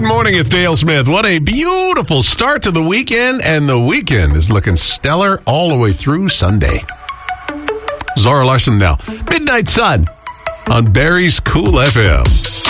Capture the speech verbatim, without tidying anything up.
Good morning, it's Dale Smith. What a beautiful start to the weekend, and the weekend is looking stellar all the way through Sunday. Zara Larson now. Midnight Sun on Barry's Cool F M.